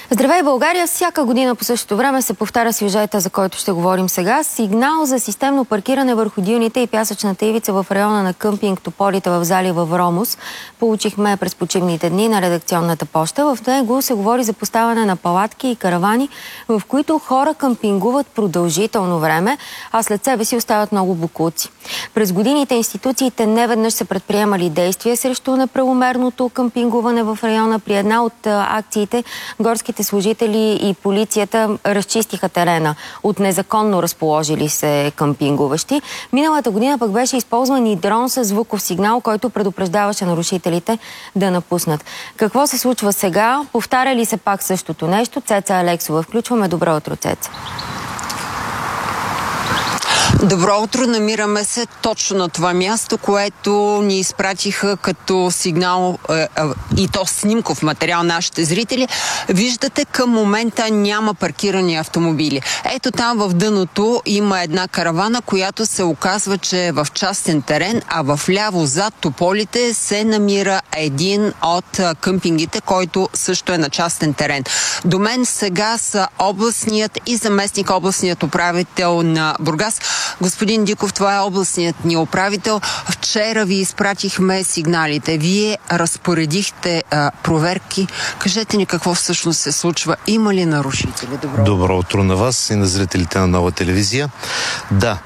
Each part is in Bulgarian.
Здравей, България! Всяка година по същото време се повтаря сюжета, за който ще говорим сега. Сигнал за системно паркиране върху дюните и пясъчната ивица в района на къмпинг Тополите в залива Вромос. Получихме през почивните дни на редакционната поща. В него се говори за поставяне на палатки и каравани, в които хора къмпингуват продължително време, а след себе си остават много боклуци. През годините институциите неведнъж са предприемали действия срещу неправомерното къмпингуване в района. При една от акциите горските служители и полицията разчистиха терена от незаконно разположили се къмпингуващи. Миналата година пък беше използван и дрон с звуков сигнал, който предупреждаваше нарушителите да напуснат. Какво се случва сега? Повтаря ли се пак същото нещо? Цеца Алексова. Включваме. Добро утро, Цеца. Добро утро, намираме се точно на това място, което ни изпратиха като сигнал и то снимков материал нашите зрители. Виждате, към момента няма паркирани автомобили. Ето там в дъното има една каравана, която се оказва, че е в частен терен, а в ляво зад Тополите се намира един от къмпингите, който също е на частен терен. До мен сега са областният и заместник областният управител на Бургас. Господин Диков, това е областният ни управител. Вчера ви изпратихме сигналите. Вие разпоредихте проверки. Кажете ни какво всъщност се случва. Има ли нарушители? Добро утро на вас и на зрителите на Нова телевизия. Да,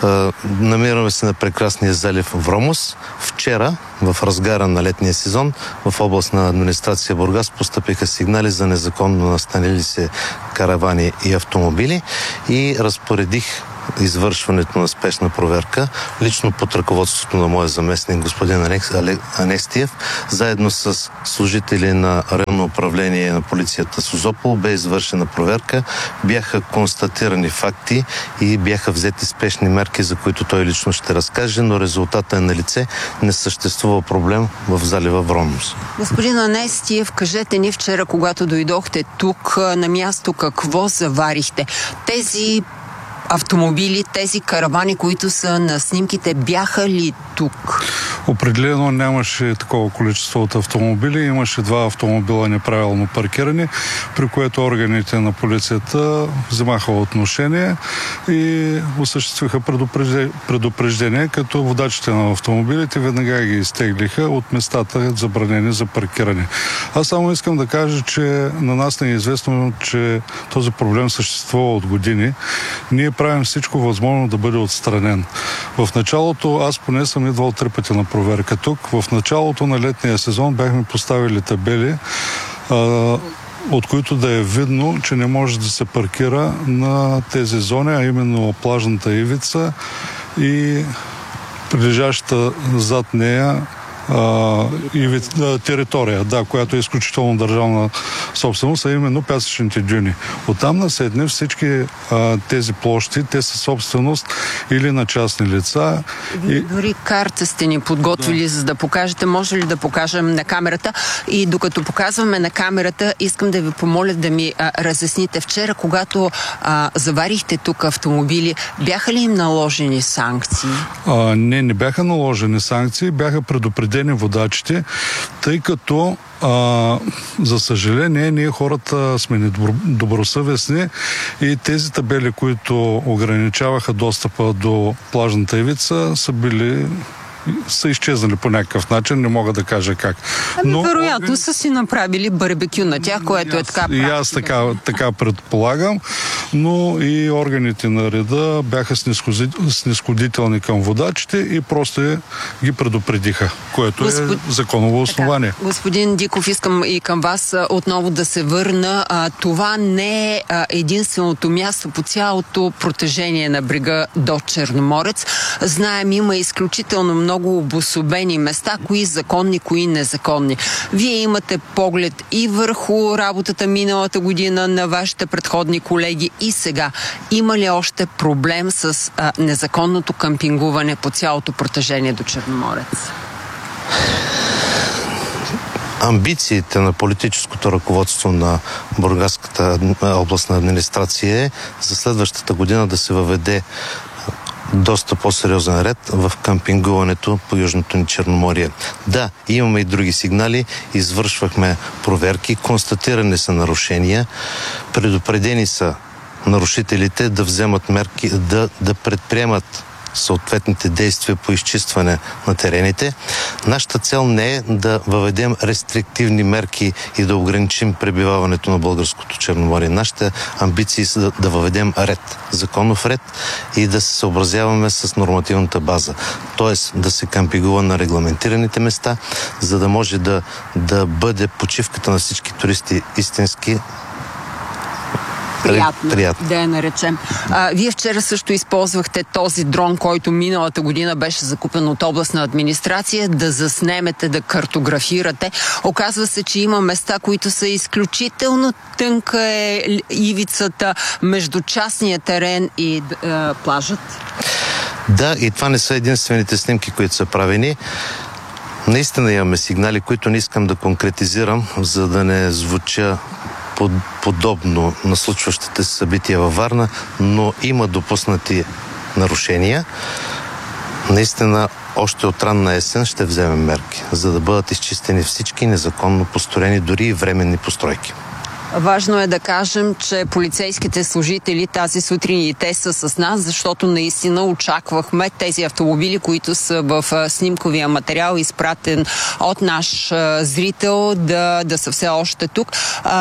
намираме се на прекрасния залив Вромос. Вчера, в разгара на летния сезон, в областна администрация Бургас постъпиха сигнали за незаконно настанили се каравани и автомобили и разпоредих извършването на спешна проверка, лично под ръководството на моя заместник господин Анестиев, заедно с служители на районно управление на полицията Созопол, бе извършена проверка, бяха констатирани факти и бяха взети спешни мерки, за които той лично ще разкаже, но резултата е на лице, не съществува проблем в залива Вромос. Господин Анестиев, кажете ни вчера, когато дойдохте тук на място, какво заварихте? Тези автомобили, тези каравани, които са на снимките, бяха ли тук? Определено нямаше такова количество от автомобили. Имаше 2 автомобила неправилно паркирани, при което органите на полицията вземаха отношение и осъществиха предупреждение, като водачите на автомобилите веднага ги изтеглиха от местата забранени за паркиране. Аз само искам да кажа, че на нас не е известно, че този проблем съществува от години. Ние правим всичко възможно да бъде отстранен. В началото, аз поне съм идвал 3 пъти на проверка тук. В началото на летния сезон бяхме поставили табели, от които да е видно, че не може да се паркира на тези зони, а именно плажната ивица и прилежащата зад нея територия, която е изключително държавна собственост, а именно пясъчните дюни. Оттам наседне всички тези площи, те са собственост или на частни лица. Дори карта сте ни подготвили, за да покажете. Може ли да покажем на камерата? И докато показваме на камерата, искам да ви помоля да ми разясните. Вчера, когато заварихте тук автомобили, бяха ли им наложени санкции? Не бяха наложени санкции, бяха предупредени водачите, тъй като за съжаление, ние хората сме недобросъвестни и тези табели, които ограничаваха достъпа до плажната ивица, са изчезнали по някакъв начин, не мога да кажа как. Но вероятно са си направили барбекю на тях, което е така и аз така предполагам, но и органите на реда бяха снизходителни към водачите и просто ги предупредиха, което е законово основание. Господин Диков, искам и към вас отново да се върна. Това не е единственото място по цялото протежение на брега до Черноморец. Знаем, има изключително много обособени места, кои законни, кои незаконни. Вие имате поглед и върху работата миналата година на вашите предходни колеги и сега. Има ли още проблем с незаконното къмпингуване по цялото протежение до Черноморец? Амбициите на политическото ръководство на Бургаската областна администрация е за следващата година да се въведе доста по-сериозен ред в къмпингуването по Южното ни Черноморие. Да, имаме и други сигнали, извършвахме проверки, констатирани са нарушения, предупредени са нарушителите да вземат мерки, да предприемат съответните действия по изчистване на терените. Нашата цел не е да въведем рестриктивни мерки и да ограничим пребиваването на българското Черноморие. Нашите амбиции са да въведем ред, законов ред и да се съобразяваме с нормативната база. Тоест да се кампингува на регламентираните места, за да може да бъде почивката на всички туристи истински приятно, да я наречем. Вие вчера също използвахте този дрон, който миналата година беше закупен от областна администрация, да заснемете, да картографирате. Оказва се, че има места, които са изключително тънка е ивицата между частния терен и плажът. Да, и това не са единствените снимки, които са правени. Наистина имаме сигнали, които не искам да конкретизирам, за да не звуча подобно на случващите събития във Варна, но има допуснати нарушения. Наистина, още от ранна есен ще вземем мерки, за да бъдат изчистени всички незаконно построени, дори и временни постройки. Важно е да кажем, че полицейските служители тази сутрин и те са с нас, защото наистина очаквахме тези автомобили, които са в снимковия материал, изпратен от наш зрител, да са все още тук.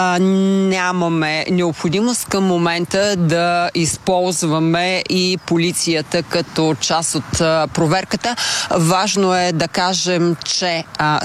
Нямаме необходимост към момента да използваме и полицията като част от проверката. Важно е да кажем, че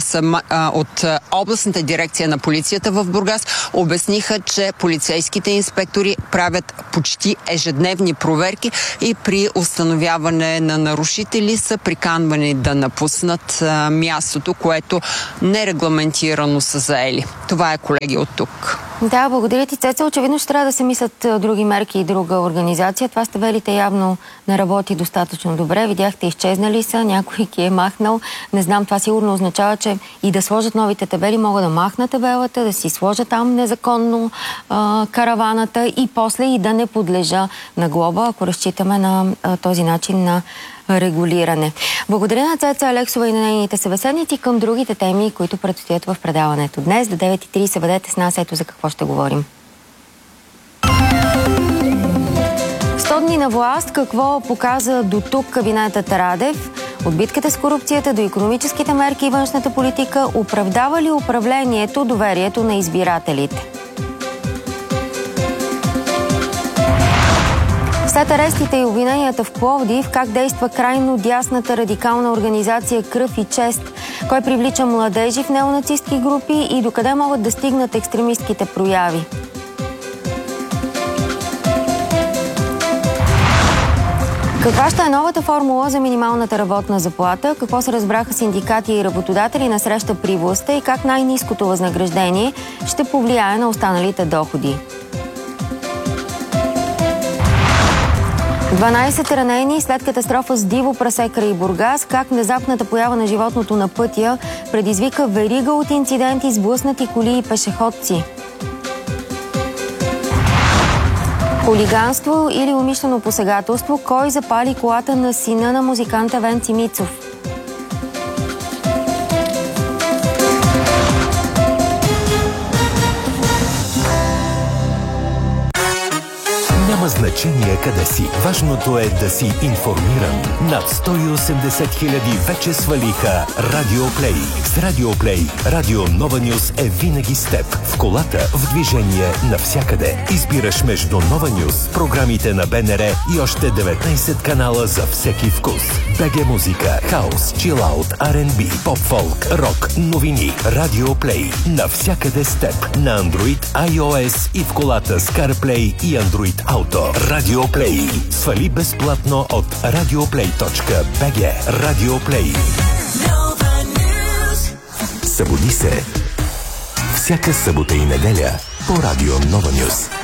от областната дирекция на полицията в Бургас обясниха, че полицейските инспектори правят почти ежедневни проверки и при установяване на нарушители са приканвани да напуснат мястото, което нерегламентирано са заели. Това е, колеги, от тук. Да, благодаря ти, Цеца. Очевидно ще трябва да се мислят други мерки и друга организация. Това стабелите явно не работи достатъчно добре. Видяхте, изчезнали са, някой ги е махнал. Не знам, това сигурно означава, че и да сложат новите табели, могат да махнат табелата, да си сложат там незаконно караваната и после и да не подлежа на глоба, ако разчитаме на този начин на регулиране. Благодаря на Цеца Алексова и на нейните събеседници. Към другите теми, които предстоят в предаването днес. До 9:30 бъдете с нас. Ето за какво ще говорим. 100 дни на власт. Какво показа до тук кабинетът Радев? От битката с корупцията до икономическите мерки и външната политика, оправдава ли управлението доверието на избирателите? След арестите и обвиненията в Пловдив, как действа крайно дясната радикална организация Кръв и чест? Кой привлича младежи в неонацистки групи и докъде могат да стигнат екстремистките прояви? Каква ще е новата формула за минималната работна заплата? Какво се разбраха синдикати и работодатели на среща при властта и как най-ниското възнаграждение ще повлияе на останалите доходи? 12 ранени след катастрофа с диво прасе край Бургас. Как внезапната поява на животното на пътя предизвика верига от инциденти, сблъснати коли и пешеходци? Хулиганство или умишлено посегателство? Кой запали колата на сина на музиканта Венци Мицов? Няма значение къде си. Важното е да си информиран. Над 180 хиляди вече свалиха Радио Плей. С Радио Плей Радио Нова Нюс е винаги с теб. В колата, в движение, навсякъде. Избираш между Нова Нюс, програмите на БНР и още 19 канала за всеки вкус. БГ музика, хаус, чилаут, R&B, поп-фолк, рок, новини. Радио Плей. Навсякъде с теб. На Android, iOS и в колата с CarPlay и Android Auto. Радио Плей. Свали безплатно от radioplay.bg. Радио Плей. Събуди се. Всяка събота и неделя по Радио Нова Нюс.